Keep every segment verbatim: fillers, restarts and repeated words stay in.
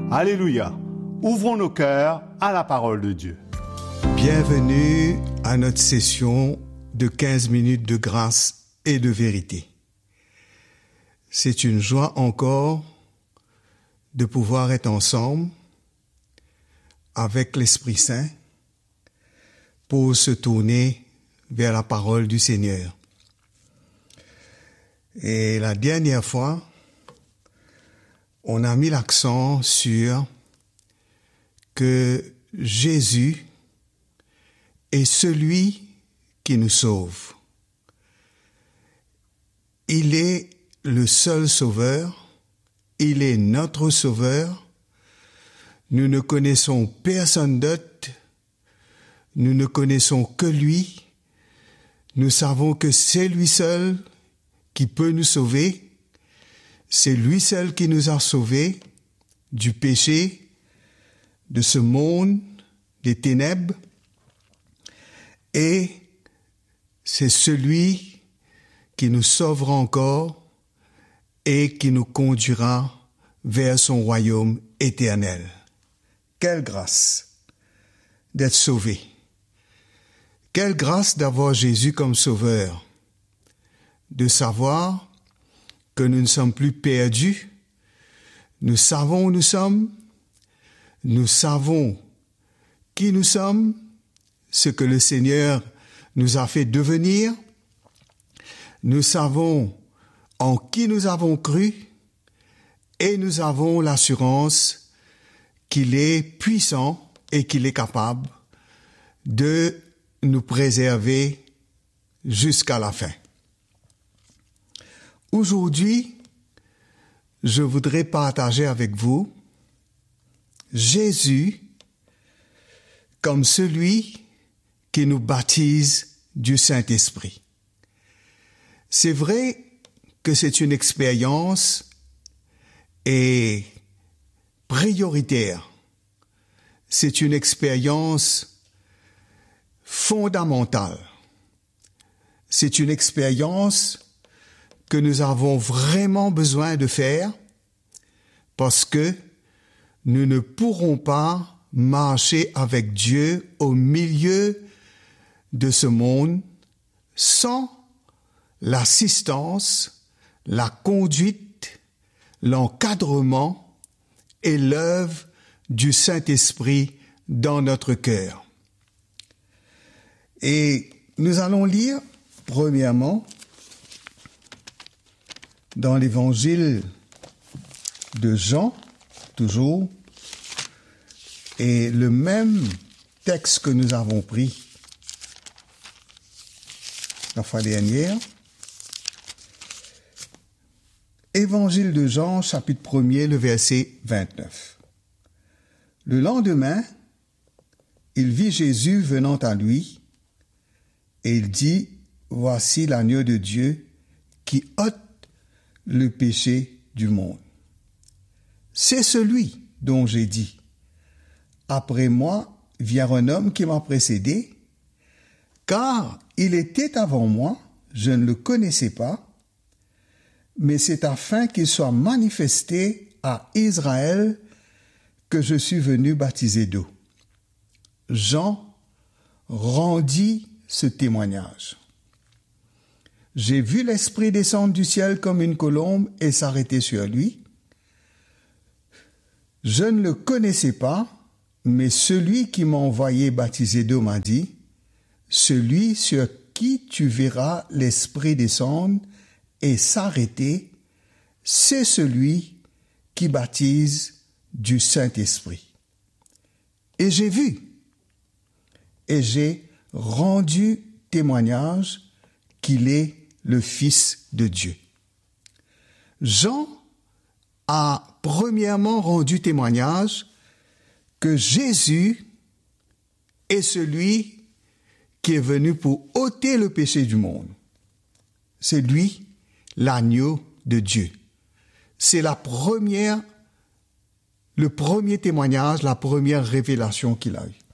Alléluia. Ouvrons nos cœurs à la parole de Dieu. Bienvenue à notre session de quinze minutes de grâce et de vérité. C'est une joie encore de pouvoir être ensemble avec l'Esprit Saint pour se tourner vers la parole du Seigneur. Et la dernière fois, on a mis l'accent sur que Jésus est celui qui nous sauve. Il est le seul sauveur, il est notre sauveur. Nous ne connaissons personne d'autre, nous ne connaissons que lui. Nous savons que c'est lui seul qui peut nous sauver. C'est lui seul qui nous a sauvés du péché, de ce monde, des ténèbres. Et c'est celui qui nous sauvera encore et qui nous conduira vers son royaume éternel. Quelle grâce d'être sauvé. Quelle grâce d'avoir Jésus comme sauveur. De savoir que nous ne sommes plus perdus. Nous savons où nous sommes. Nous savons qui nous sommes, ce que le Seigneur nous a fait devenir. Nous savons en qui nous avons cru et nous avons l'assurance qu'il est puissant et qu'il est capable de nous préserver jusqu'à la fin. Aujourd'hui, je voudrais partager avec vous Jésus comme celui qui nous baptise du Saint-Esprit. C'est vrai que c'est une expérience et prioritaire. C'est une expérience fondamentale. C'est une expérience que nous avons vraiment besoin de faire parce que nous ne pourrons pas marcher avec Dieu au milieu de ce monde sans l'assistance, la conduite, l'encadrement et l'œuvre du Saint-Esprit dans notre cœur. Et nous allons lire, premièrement, dans l'évangile de Jean, toujours, et le même texte que nous avons pris la fois dernière, évangile de Jean, chapitre premier, le verset vingt-neuf. Le lendemain, il vit Jésus venant à lui, et il dit, « Voici l'agneau de Dieu qui ôte le péché du monde. C'est celui dont j'ai dit, après moi vient un homme qui m'a précédé, car il était avant moi, je ne le connaissais pas, mais c'est afin qu'il soit manifesté à Israël que je suis venu baptiser d'eau. » Jean rendit ce témoignage. J'ai vu l'Esprit descendre du ciel comme une colombe et s'arrêter sur lui. Je ne le connaissais pas, mais celui qui m'a envoyé baptiser d'eau m'a dit, « Celui sur qui tu verras l'Esprit descendre et s'arrêter, c'est celui qui baptise du Saint-Esprit. » Et j'ai vu, et j'ai rendu témoignage qu'il est le Fils de Dieu. Jean a premièrement rendu témoignage que Jésus est celui qui est venu pour ôter le péché du monde. C'est lui, l'agneau de Dieu. C'est la première, le premier témoignage, la première révélation qu'il a eue.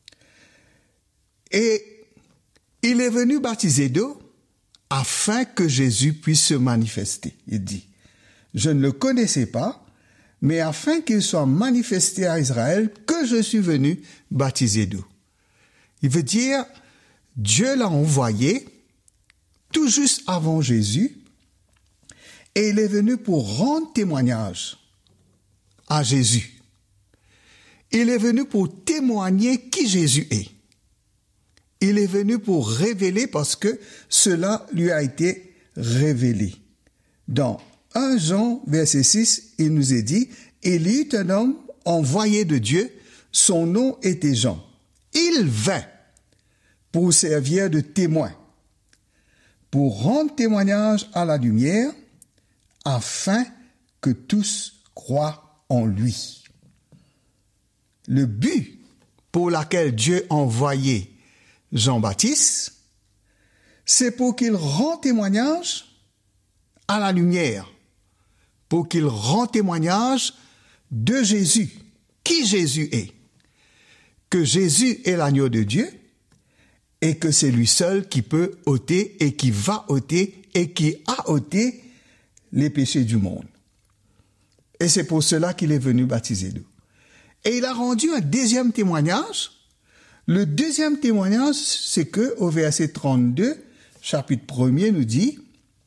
Et il est venu baptiser d'eau afin que Jésus puisse se manifester. Il dit, je ne le connaissais pas, mais afin qu'il soit manifesté à Israël que je suis venu baptiser d'eau. Il veut dire, Dieu l'a envoyé tout juste avant Jésus, et il est venu pour rendre témoignage à Jésus. Il est venu pour témoigner qui Jésus est. Il est venu pour révéler parce que cela lui a été révélé. Dans un Jean, verset six, il nous est dit, « Il y eut un homme envoyé de Dieu, son nom était Jean. Il vint pour servir de témoin, pour rendre témoignage à la lumière, afin que tous croient en lui. » Le but pour lequel Dieu a envoyé Jean-Baptiste, c'est pour qu'il rende témoignage à la lumière, pour qu'il rende témoignage de Jésus, qui Jésus est, que Jésus est l'agneau de Dieu et que c'est lui seul qui peut ôter et qui va ôter et qui a ôté les péchés du monde. Et c'est pour cela qu'il est venu baptiser d'eau. Et il a rendu un deuxième témoignage. Le deuxième témoignage, c'est que au verset trente-deux, chapitre premier, nous dit,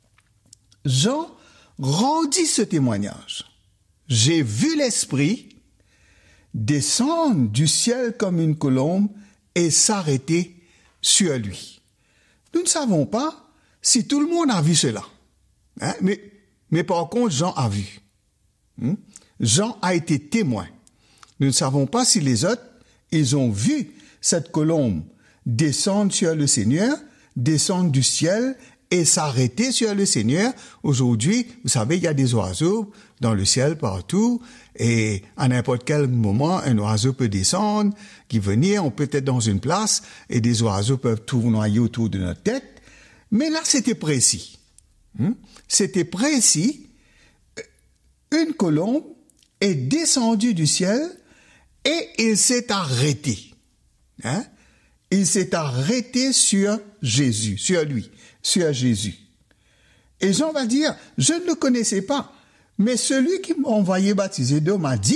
Jean rendit ce témoignage. J'ai vu l'Esprit descendre du ciel comme une colombe et s'arrêter sur lui. Nous ne savons pas si tout le monde a vu cela. Hein? Mais, mais par contre, Jean a vu. Hein? Jean a été témoin. Nous ne savons pas si les autres, ils ont vu cette colombe descendre sur le Seigneur, descendre du ciel et s'arrêter sur le Seigneur. Aujourd'hui, vous savez, il y a des oiseaux dans le ciel partout et à n'importe quel moment, un oiseau peut descendre, qui venir, on peut être dans une place et des oiseaux peuvent tournoyer autour de notre tête. Mais là, c'était précis. Hmm? C'était précis. Une colombe est descendue du ciel et il s'est arrêté. Hein? Il s'est arrêté sur Jésus, sur lui, sur Jésus. Et Jean va dire, je ne le connaissais pas, mais celui qui m'a envoyé baptiser d'eau m'a dit,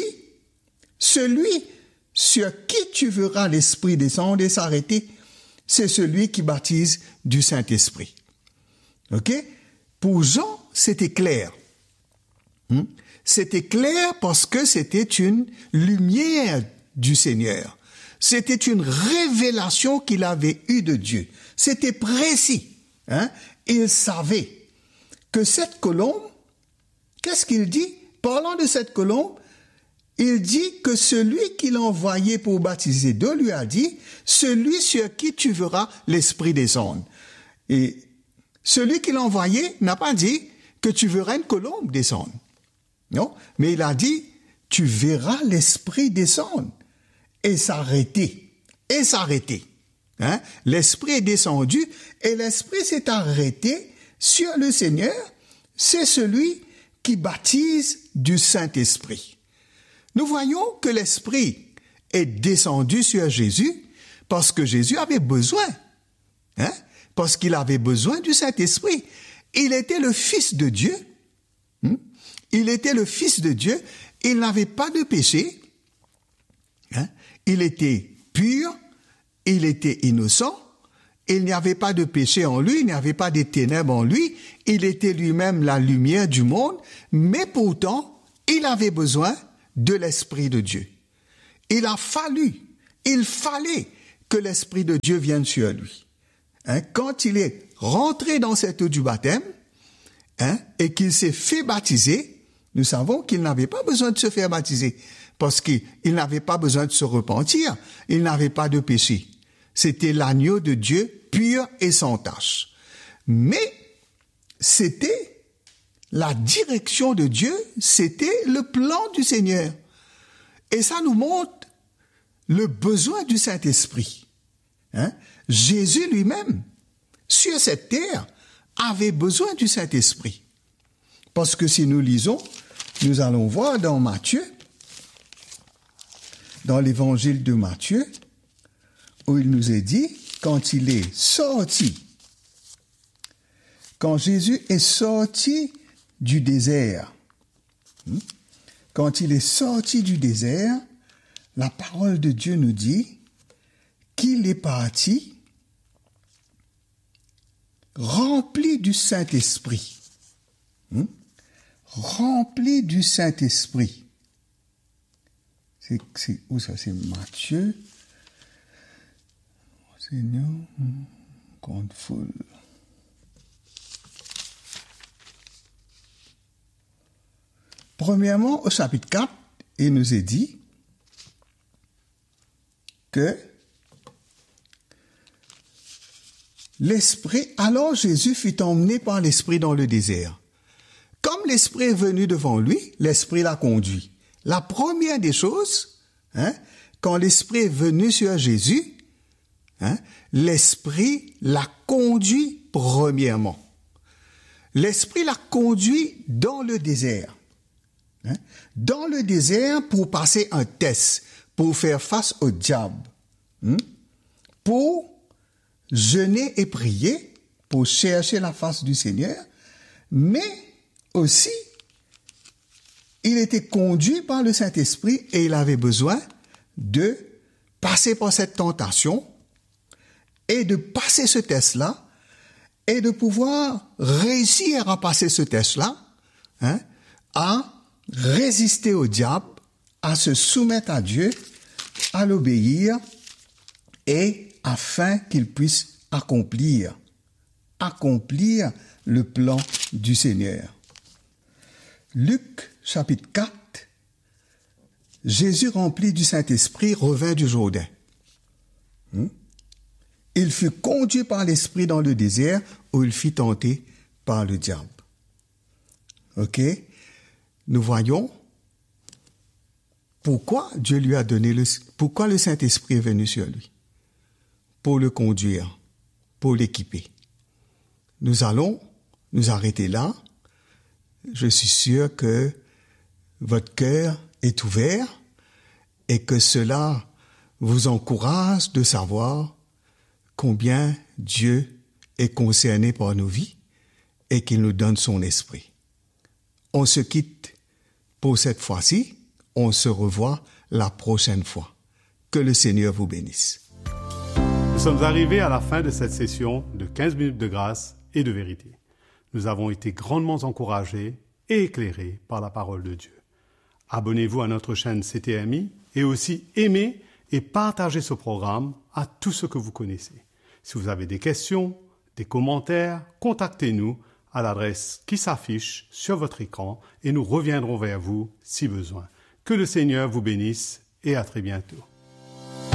celui sur qui tu verras l'Esprit descendre et s'arrêter, c'est celui qui baptise du Saint-Esprit. Ok? Pour Jean, c'était clair. Hmm? C'était clair parce que c'était une lumière du Seigneur. C'était une révélation qu'il avait eue de Dieu. C'était précis. Hein? Il savait que cette colombe, qu'est-ce qu'il dit? Parlant de cette colombe, il dit que celui qui l'a envoyé pour baptiser d'eau lui a dit, celui sur qui tu verras l'Esprit descendre. Et celui qui l'a envoyé n'a pas dit que tu verras une colombe descendre. Non, mais il a dit, tu verras l'Esprit descendre et s'arrêter, et s'arrêter. Hein? L'Esprit est descendu et l'Esprit s'est arrêté sur le Seigneur. C'est celui qui baptise du Saint-Esprit. Nous voyons que l'Esprit est descendu sur Jésus parce que Jésus avait besoin, hein? Parce qu'il avait besoin du Saint-Esprit. Il était le Fils de Dieu. Hein? Il était le Fils de Dieu. Il n'avait pas de péché. Hein? Il était pur. Il était innocent. Il n'y avait pas de péché en lui. Il n'y avait pas de ténèbres en lui. Il était lui-même la lumière du monde. Mais pourtant, il avait besoin de l'Esprit de Dieu. Il a fallu, il fallait que l'Esprit de Dieu vienne sur lui. Hein? Quand il est rentré dans cette eau du baptême, hein, et qu'il s'est fait baptiser, nous savons qu'il n'avait pas besoin de se faire baptiser parce qu'il n'avait pas besoin de se repentir, il n'avait pas de péché. C'était l'agneau de Dieu pur et sans tache. Mais c'était la direction de Dieu, c'était le plan du Seigneur. Et ça nous montre le besoin du Saint-Esprit. Hein? Jésus lui-même, sur cette terre, avait besoin du Saint-Esprit. Parce que si nous lisons, nous allons voir dans Matthieu, dans l'évangile de Matthieu, où il nous est dit, quand il est sorti, quand Jésus est sorti du désert, quand il est sorti du désert, la parole de Dieu nous dit qu'il est parti rempli du Saint-Esprit. Hum? Rempli du Saint-Esprit. C'est, c'est où ça? C'est Matthieu. Seigneur, grande foule. Premièrement, au chapitre quatre, il nous est dit que l'Esprit, alors Jésus fut emmené par l'Esprit dans le désert. Comme l'Esprit est venu devant lui, l'Esprit l'a conduit. La première des choses, hein, quand l'Esprit est venu sur Jésus, hein, l'Esprit l'a conduit premièrement. L'Esprit l'a conduit dans le désert. Hein, dans le désert pour passer un test, pour faire face au diable, hein, pour jeûner et prier, pour chercher la face du Seigneur, mais aussi, il était conduit par le Saint-Esprit et il avait besoin de passer par cette tentation et de passer ce test-là et de pouvoir réussir à passer ce test-là, hein, à résister au diable, à se soumettre à Dieu, à l'obéir et afin qu'il puisse accomplir, accomplir le plan du Seigneur. Luc, chapitre quatre, Jésus rempli du Saint-Esprit revint du Jourdain. Hmm? Il fut conduit par l'Esprit dans le désert où il fut tenté par le diable. Ok? Nous voyons pourquoi Dieu lui a donné le, pourquoi le Saint-Esprit est venu sur lui. Pour le conduire, pour l'équiper. Nous allons nous arrêter là. Je suis sûr que votre cœur est ouvert et que cela vous encourage de savoir combien Dieu est concerné par nos vies et qu'il nous donne son esprit. On se quitte pour cette fois-ci. On se revoit la prochaine fois. Que le Seigneur vous bénisse. Nous sommes arrivés à la fin de cette session de quinze minutes de grâce et de vérité. Nous avons été grandement encouragés et éclairés par la parole de Dieu. Abonnez-vous à notre chaîne C T M I et aussi aimez et partagez ce programme à tous ceux que vous connaissez. Si vous avez des questions, des commentaires, contactez-nous à l'adresse qui s'affiche sur votre écran et nous reviendrons vers vous si besoin. Que le Seigneur vous bénisse et à très bientôt.